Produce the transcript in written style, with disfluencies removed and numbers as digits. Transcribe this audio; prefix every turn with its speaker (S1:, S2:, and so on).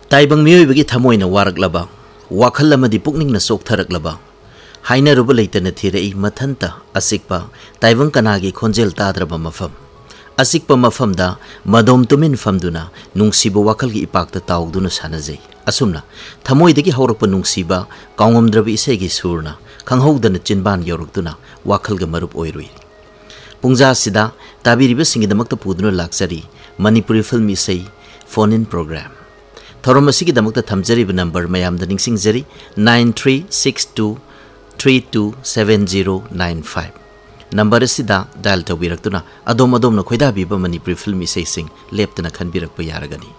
S1: ताइबंग मियोइबगी थमोइना वारकलबा वाखल अमदि पुकनिंगना सोकथरकलबा हाइनरुब लेतन थिरई मथंता असिकपा ताइबंग कनागी खोंजेल ताद्रबा मफम असिकपा मफमदा मदोम तुमिन फमदुना नुंगसिबो वाखलगी इपाकता ताउदुना सानजै असुमना थमोइदगी हौरकपा नुंगसिबा कांगमद्रबि इसेगी सुरना खंगहौदना चिनबान यौरक्तुना वाखलगा मरुप ओइरुइ पुंजा सिदा ताबिरिबा सिंगिदमक्ता पुदुना लाक्सरी मणिपुरी फिल्म इसै phone in programme थौरम असिगिदमक्ता थमजरिबा number मयामदा निंगसिंगजरी 9362327095 number असिदा dial तौबिरक्तुना अदोम अदोमना खोइदाबिबा Manipuri film इसैसिंग लेप्तना खनबिरक्पा यारगनी।